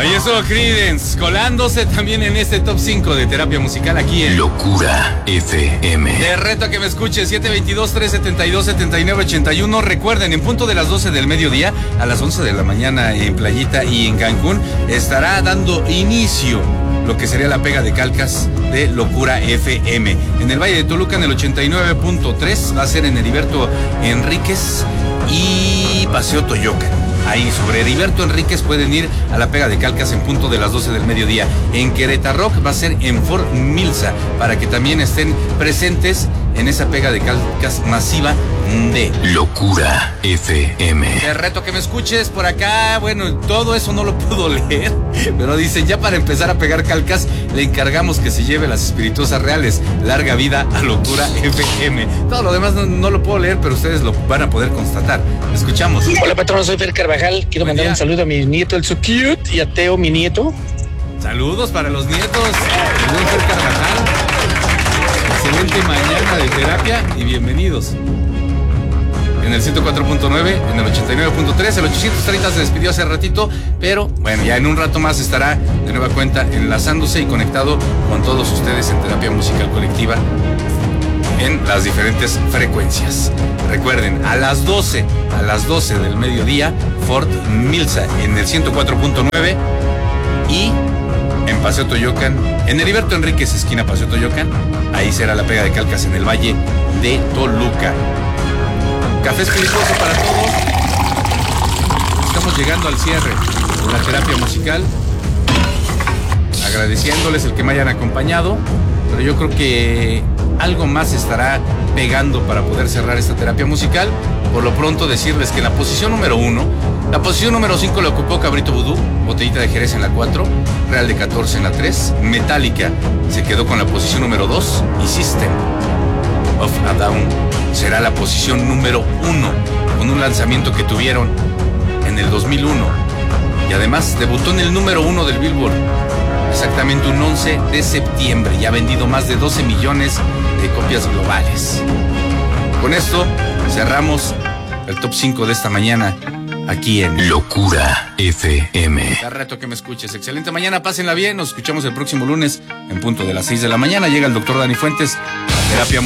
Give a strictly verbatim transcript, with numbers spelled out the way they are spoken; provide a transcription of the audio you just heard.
Ahí estuvo Creedence, colándose también en este top cinco de terapia musical aquí en Locura F M. Te reto a que me escuches, siete veintidós, trescientos setenta y dos, setenta y nueve ochenta y uno. Recuerden, en punto de las doce del mediodía, a las once de la mañana en Playita y en Cancún, estará dando inicio lo que sería la pega de calcas de Locura F M. En el Valle de Toluca, en el ochenta y nueve punto tres, va a ser en Heriberto Enríquez y Paseo Toyocan. Ahí sobre Heriberto Enríquez pueden ir a la pega de calcas en punto de las doce del mediodía. En Querétaro va a ser en Fort Milsa, para que también estén presentes en esa pega de calcas masiva de Locura F M. Te reto a que me escuches por acá. Bueno, todo eso no lo puedo leer, pero dicen, ya para empezar a pegar calcas, le encargamos que se lleve las espirituosas reales. Larga vida a Locura F M. Todo lo demás no, no lo puedo leer, pero ustedes lo van a poder constatar. Escuchamos. Hola, patrón, soy Fer Carvajal. Quiero Buen mandar día. un saludo a mi nieto, el so cute, y a Teo, mi nieto. Saludos para los nietos. Saludos, Fer Carvajal. Excelente mañana de terapia y bienvenidos. En el ciento cuatro punto nueve, en el ochenta y nueve punto tres, el ochocientos treinta se despidió hace ratito, pero bueno, ya en un rato más estará de nueva cuenta enlazándose y conectado con todos ustedes en terapia musical colectiva en las diferentes frecuencias. Recuerden, a las doce, a las doce del mediodía, Fort Milsa en el ciento cuatro punto nueve y en Paseo Toyocan, en Heriberto Enríquez, esquina Paseo Toyocan, ahí será la pega de calcas en el Valle de Toluca. Café espirituoso para todos. Estamos llegando al cierre de la terapia musical, agradeciéndoles el que me hayan acompañado, pero yo creo que algo más estará pegando para poder cerrar esta terapia musical. Por lo pronto decirles que en la posición número uno, la posición número cinco la ocupó Cabrito Vudú, Botellita de Jerez en la cuatro, Real de catorce en la tres, Metallica se quedó con la posición número dos y System of a Down será la posición número uno, con un lanzamiento que tuvieron en el dos mil uno y además debutó en el número uno del Billboard exactamente un once de septiembre y ha vendido más de doce millones de copias globales. Con esto cerramos el top cinco de esta mañana aquí en Locura F M. Te reto que me escuches. Excelente mañana, pásenla bien, nos escuchamos el próximo lunes en punto de las seis de la mañana. Llega el doctor Dani Fuentes, a terapia